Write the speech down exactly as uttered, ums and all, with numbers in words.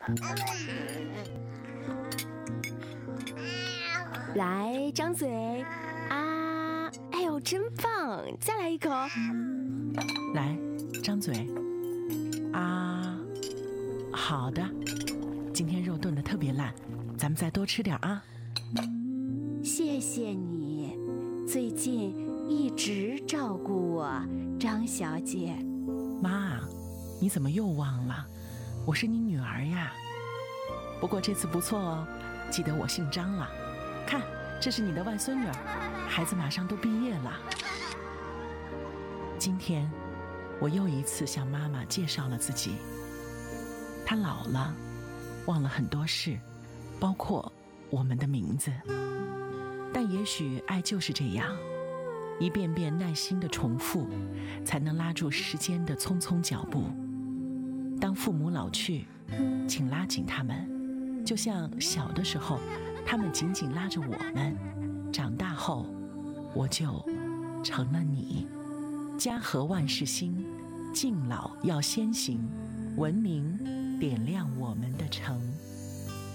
来，张嘴啊！哎呦，真棒！再来一口。 来，张嘴啊！好的，今天肉炖得特别烂，咱们再多吃点啊。 谢谢你，最近一直照顾我，张小姐。 妈，你怎么又忘了？我是你女儿呀。不过这次不错哦，记得我姓张了。看，这是你的外孙女儿，孩子马上都毕业了。今天我又一次向妈妈介绍了自己。她老了，忘了很多事，包括我们的名字。但也许爱就是这样，一遍遍耐心的重复，才能拉住时间的匆匆脚步。当父母老去，请拉紧他们，就像小的时候他们紧紧拉着我们，长大后我就成了你。家和万事兴，敬老要先行，文明点亮我们的城。